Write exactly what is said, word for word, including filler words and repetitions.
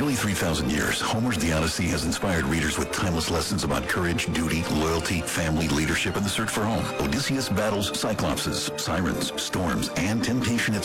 nearly three thousand years, Homer's The Odyssey has inspired readers with timeless lessons about courage, duty, loyalty, family, leadership, and the search for home. Odysseus battles Cyclopses, sirens, storms, and temptation itself.